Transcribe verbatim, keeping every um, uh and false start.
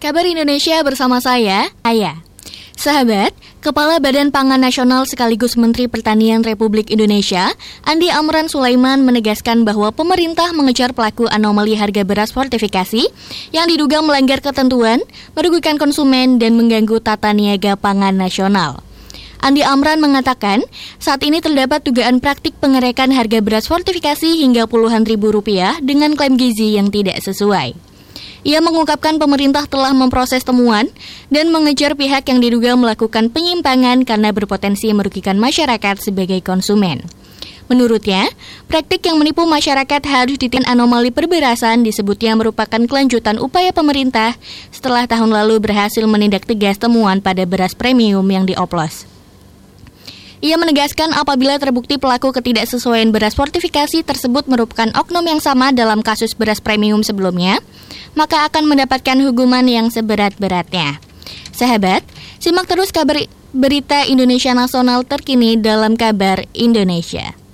Kabar Indonesia bersama saya, Aya. Sahabat, Kepala Badan Pangan Nasional sekaligus Menteri Pertanian Republik Indonesia, Andi Amran Sulaiman menegaskan bahwa pemerintah mengejar pelaku anomali harga beras fortifikasi yang diduga melanggar ketentuan, merugikan konsumen dan mengganggu tata niaga pangan nasional. Andi Amran mengatakan, saat ini terdapat dugaan praktik pengerekan harga beras fortifikasi hingga puluhan ribu rupiah dengan klaim gizi yang tidak sesuai. Ia mengungkapkan pemerintah telah memproses temuan dan mengejar pihak yang diduga melakukan penyimpangan karena berpotensi merugikan masyarakat sebagai konsumen. Menurutnya, praktik yang menipu masyarakat harus ditindak. Anomali perberasan disebutnya merupakan kelanjutan upaya pemerintah setelah tahun lalu berhasil menindak tegas temuan pada beras premium yang dioplos. Ia menegaskan apabila terbukti pelaku ketidaksesuaian beras fortifikasi tersebut merupakan oknum yang sama dalam kasus beras premium sebelumnya, maka akan mendapatkan hukuman yang seberat-beratnya. Sahabat, simak terus kabar berita Indonesia Nasional terkini dalam Kabar Indonesia.